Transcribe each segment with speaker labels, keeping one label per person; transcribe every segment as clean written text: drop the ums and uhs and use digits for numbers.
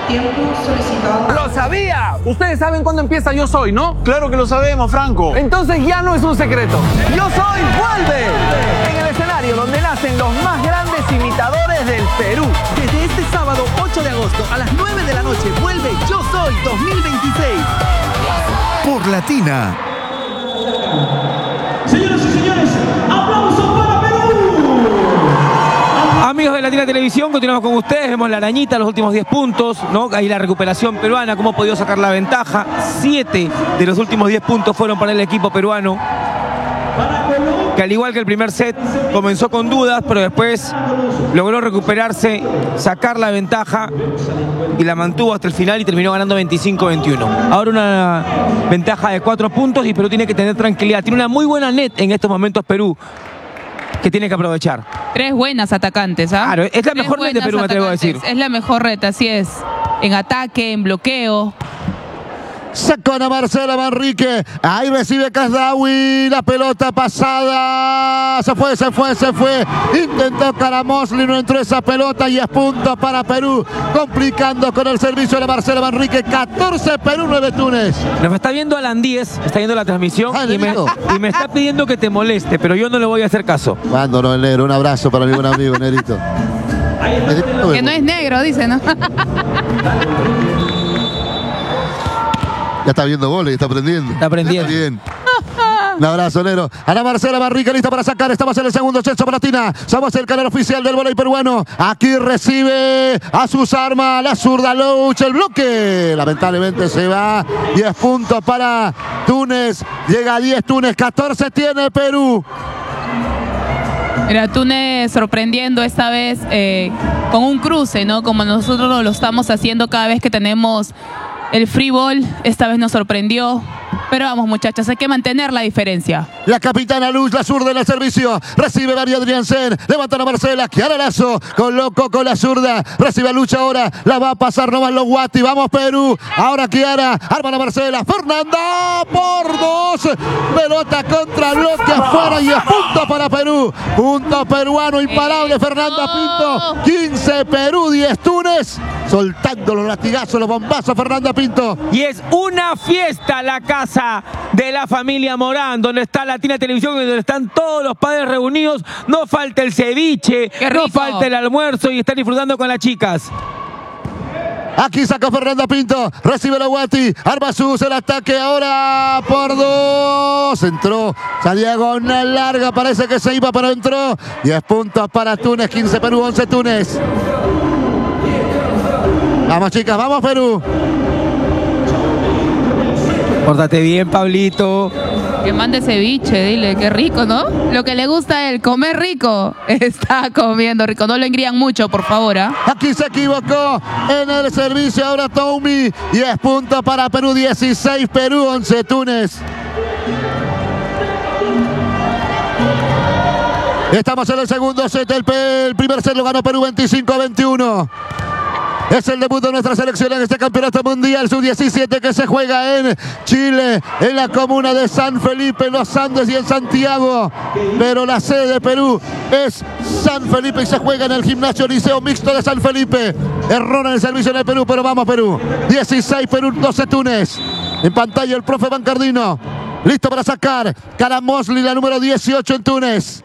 Speaker 1: Tiempo solicitado.
Speaker 2: ¡Lo sabía! Ustedes saben cuándo empieza Yo Soy, ¿no?
Speaker 3: Claro que lo sabemos, Franco.
Speaker 2: Entonces ya no es un secreto. Yo Soy vuelve en el escenario donde nacen los más grandes imitadores del Perú.
Speaker 4: Desde este sábado 8 de agosto a las 9 de la noche vuelve Yo Soy 2026.
Speaker 5: Por Latina.
Speaker 6: Señoras y señores, aplausos para Perú.
Speaker 7: Amigos de Latina Televisión, continuamos con ustedes. Vemos la arañita, los últimos 10 puntos, ¿no? Ahí la recuperación peruana, cómo ha podido sacar la ventaja. 7 de los últimos 10 puntos fueron para el equipo peruano, que al igual que el primer set comenzó con dudas, pero después logró recuperarse, sacar la ventaja y la mantuvo hasta el final y terminó ganando 25-21. Ahora una ventaja de 4 puntos y Perú tiene que tener tranquilidad. Tiene una muy buena net en estos momentos Perú, que tiene que aprovechar.
Speaker 8: 3 buenas atacantes, ¿ah?
Speaker 7: Claro, es la mejor net de Perú, me atrevo a decir.
Speaker 8: Es la mejor red, así es. En ataque, en bloqueo.
Speaker 9: Sacó a Marcela Manrique. Ahí recibe Kasdawi. La pelota pasada. Se fue. Intentó Caramosli, no entró esa pelota y es punto para Perú. Complicando con el servicio de Marcela Manrique. 14 Perú, 9 Túnez.
Speaker 7: Nos está viendo Alan Díez, está viendo la transmisión y me está pidiendo que te moleste, pero yo no le voy a hacer caso.
Speaker 9: Cuando no, el negro. Un abrazo para mi buen amigo, Nerito.
Speaker 8: Que no es negro, dice, ¿no?
Speaker 9: Ya está viendo goles, está aprendiendo.
Speaker 7: Está aprendiendo.
Speaker 9: Está bien. Un abrazo, negro. Ana Marcela Manrique lista para sacar. Estamos en el segundo set sobre Latina. Somos el canal oficial del vóley peruano. Aquí recibe a sus armas la zurda Louch. El bloque. Lamentablemente se va. 10 puntos para Túnez. Llega a 10 Túnez. 14 tiene Perú.
Speaker 8: Mira, Túnez sorprendiendo esta vez con un cruce, ¿no? Como nosotros lo estamos haciendo cada vez que tenemos el free ball. Esta vez nos sorprendió. Pero vamos, muchachos, hay que mantener la diferencia.
Speaker 9: La capitana Luz, la zurda en el servicio. Recibe María Adriansen. Levanta a Marcela. Kiara Lazo. Colocó con la zurda. Recibe a Lucha ahora. La va a pasar nomás los Guati. Vamos, Perú. Ahora Kiara. Arma a Marcela. Fernanda por 2. Pelota contra bloque afuera y es punto para Perú. Punto peruano imparable. Fernanda Pinto. 15 Perú, 10 Túnez. Soltando los latigazos, los bombazos, Fernanda Pinto.
Speaker 7: Y es una fiesta la casa de la familia Morán, donde está Latina Televisión, donde están todos los padres reunidos. No falta el ceviche, no falta el almuerzo y están disfrutando con las chicas.
Speaker 9: Aquí sacó Fernanda Pinto, recibe la Guati, arma el ataque ahora por 2. Entró, esa diagonal larga, parece que se iba, pero entró. 10 puntos para Túnez, 15 Perú, 11 Túnez. Vamos, chicas, vamos, Perú.
Speaker 7: Pórtate bien, Pablito.
Speaker 8: Que mande ceviche, dile, qué rico, ¿no? Lo que le gusta a él, comer rico. Está comiendo rico. No lo engrían mucho, por favor, ¿ah?
Speaker 9: Aquí se equivocó en el servicio ahora Toumi. 10 puntos para Perú, 16 Perú, 11 Túnez. Estamos en el segundo set. El primer set lo ganó Perú 25-21. Es el debut de nuestra selección en este campeonato mundial sub-17 que se juega en Chile, en la comuna de San Felipe, en los Andes y en Santiago. Pero la sede de Perú es San Felipe y se juega en el gimnasio Liceo Mixto de San Felipe. Error en el servicio en el Perú, pero vamos Perú. 16 Perú, 12 Túnez. En pantalla el profe Bancardino. Listo para sacar. Caramosli, la número 18 en Túnez.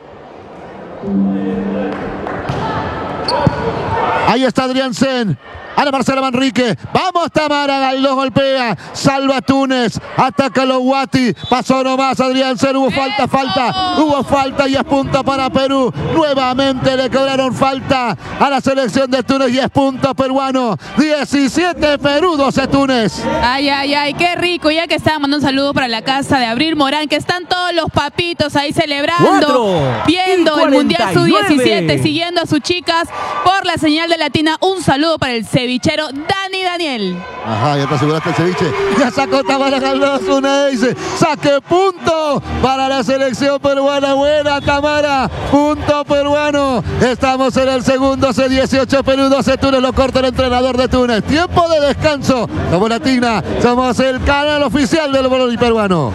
Speaker 9: Ahí está Adriansen. Ana Marcela Manrique. Vamos, Tamara Galdós golpea. Salva Túnez. Ataca los Guati. Pasó nomás Adriansen. Hubo falta y es punto para Perú. Nuevamente le cobraron falta a la selección de Túnez y es punto peruano. 17 Perú, 12 Túnez.
Speaker 8: Ay, qué rico. Ya que estamos, mandando un saludo para la casa de Abril Morán, que están todos los papitos ahí celebrando, viendo el Mundial Sub-17, siguiendo a sus chicas por la señal de Latina. Un saludo para el cevichero Dani Daniel.
Speaker 9: Ajá, ya te aseguraste el ceviche. Ya sacó Tamara Galdós una ace. Saque punto para la selección peruana. Buena, Tamara. Punto peruano. Estamos en el segundo set. 18 Perú, 12 Túnez. Lo corta el entrenador de Túnez. Tiempo de descanso. Somos Latina. Somos el canal oficial del vóley peruano.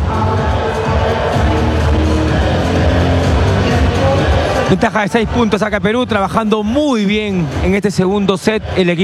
Speaker 7: Ventaja de 6 puntos saca Perú, trabajando muy bien en este segundo set el equipo.